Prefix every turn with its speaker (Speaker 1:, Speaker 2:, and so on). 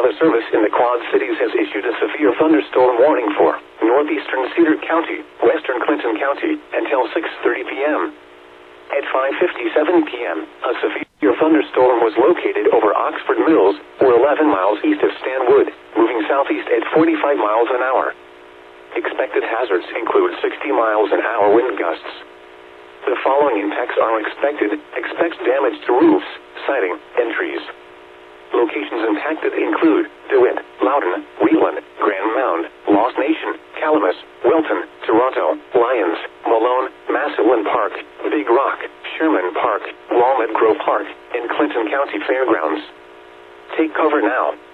Speaker 1: Weather Service in the Quad Cities has issued a severe thunderstorm warning for northeastern Cedar County, western Clinton County, until 6:30 p.m. At 5:57 p.m., a severe thunderstorm was located over Oxford Mills, or 11 miles east of Stanwood, moving southeast at 45 miles an hour. Expected hazards include 60 miles an hour wind gusts. The following impacts are expected. Expect damage to roofs, siding, and trees. Locations impacted include DeWitt, Loudon, Wheelan, Grand Mound, Lost Nation, Calamus, Wilton, Toronto, Lyons, Malone, Massillon Park, Big Rock, Sherman Park, Walnut Grove Park, and Clinton County Fairgrounds. Take cover now.